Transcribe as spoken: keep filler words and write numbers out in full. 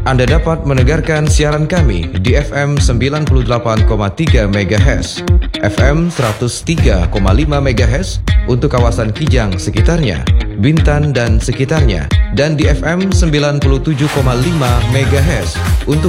Anda dapat mendengarkan siaran kami di F M sembilan puluh delapan koma tiga megahertz, F M seratus tiga koma lima megahertz untuk kawasan Kijang sekitarnya, Bintan dan sekitarnya, dan di F M sembilan puluh tujuh koma lima megahertz untuk